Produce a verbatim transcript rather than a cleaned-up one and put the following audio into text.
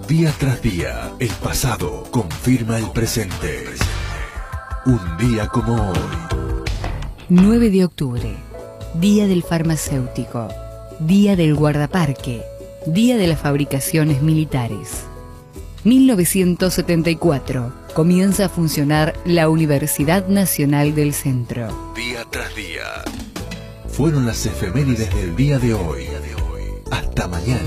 Día tras día, el pasado confirma el presente. Un día como hoy. nueve de octubre, Día del Farmacéutico, Día del Guardaparque, Día de las Fabricaciones Militares. mil novecientos setenta y cuatro, comienza a funcionar la Universidad Nacional del Centro. Día tras día. Fueron las efemérides del día de hoy. Hasta mañana.